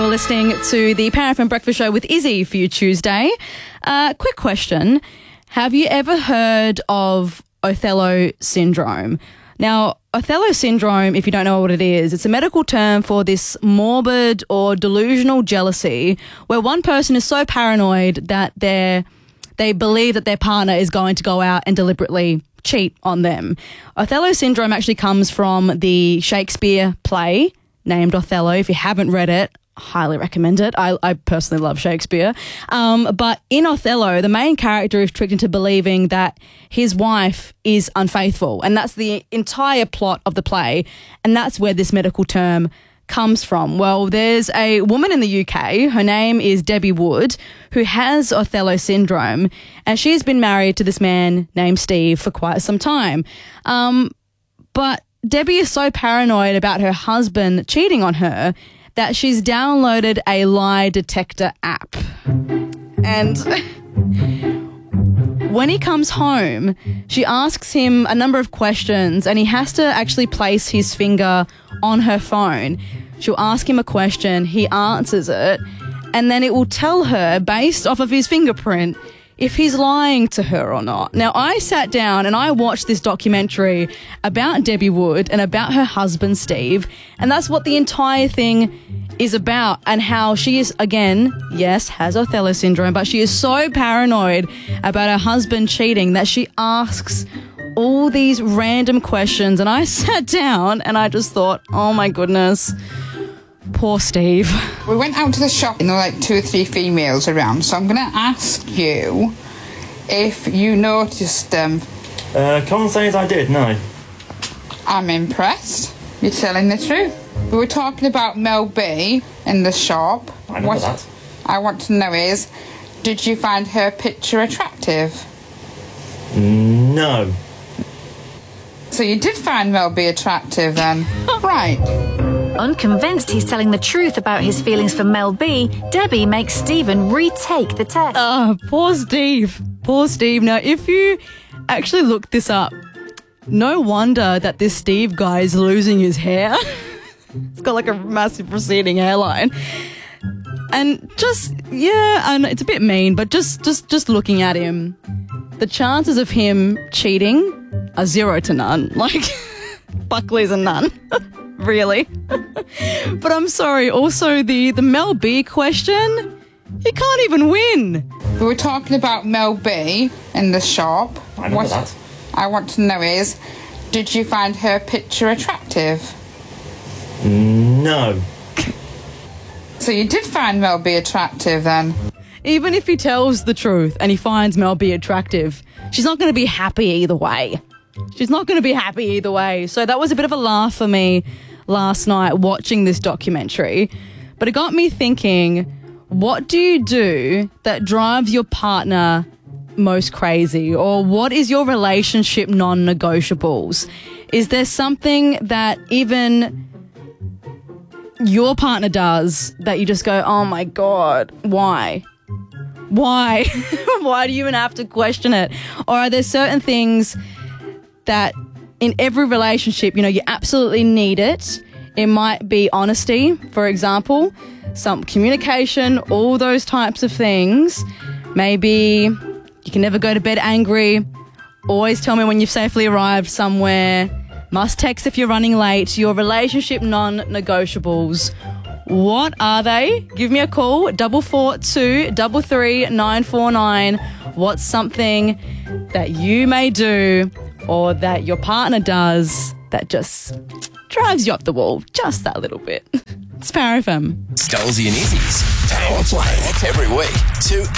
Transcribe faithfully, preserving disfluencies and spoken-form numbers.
You're listening to the Power F M Breakfast Show with Izzy for your Tuesday. Uh, quick question. Have you ever heard of Othello syndrome? Now, Othello syndrome, if you don't know what it is, it's a medical term for this morbid or delusional jealousy where one person is so paranoid that they're, they believe that their partner is going to go out and deliberately cheat on them. Othello syndrome actually comes from the Shakespeare play named Othello. If you haven't read it, highly recommend it. I, I personally love Shakespeare. Um, but in Othello, the main character is tricked into believing that his wife is unfaithful. And that's the entire plot of the play. And that's where this medical term comes from. Well, there's a woman in the U K, her name is Debbie Wood, who has Othello syndrome. And she's been married to this man named Steve for quite some time. Um, but Debbie is so paranoid about her husband cheating on her that she's downloaded a lie detector app. And when he comes home, she asks him a number of questions and he has to actually place his finger on her phone. She'll ask him a question, he answers it, and then it will tell her, based off of his fingerprint, if he's lying to her or not. Now, I sat down and I watched this documentary about Debbie Wood and about her husband, Steve, and that's what the entire thing is about, and how she is, again, yes, has Othello syndrome, but she is so paranoid about her husband cheating that she asks all these random questions. And I sat down and I just thought, oh my goodness, poor Steve. We went out to the shop and there were like two or three females around, so I'm going to ask you if you noticed them. Uh, can't say as I did, no. I'm impressed. You're telling the truth. We were talking about Mel B in the shop. I remember what that. I want to know is, did you find her picture attractive? No. So you did find Mel B attractive then? Right. Unconvinced he's telling the truth about his feelings for Mel B, Debbie makes Stephen retake the test. Oh, poor Steve. Poor Steve. Now, if you actually look this up, no wonder that this Steve guy is losing his hair. It's got like a massive receding hairline. And just, yeah, and it's a bit mean, but just, just, just looking at him, the chances of him cheating are zero to none. Like, Buckley's a none. Really. But I'm sorry, also the, the Mel B question, he can't even win. We were talking about Mel B in the shop. I remember what that. I want to know is, did you find her picture attractive? No. So you did find Mel B attractive then? Even if he tells the truth and he finds Mel B attractive, she's not going to be happy either way. She's not going to be happy either way. So that was a bit of a laugh for me last night watching this documentary. But it got me thinking, what do you do that drives your partner most crazy? Or what is your relationship non-negotiables? Is there something that even your partner does that you just go, oh my God, why? Why? Why do you even have to question it? Or are there certain things that in every relationship, you know, you absolutely need it? It might be honesty, for example, some communication, all those types of things. Maybe you can never go to bed angry. Always tell me when you've safely arrived somewhere. Must text if you're running late. Your relationship non-negotiables. What are they? Give me a call, double four two double three nine four nine. What's something that you may do or that your partner does that just drives you up the wall just that little bit? It's Power F M. Stolzy and Izzy's Power Play every week, two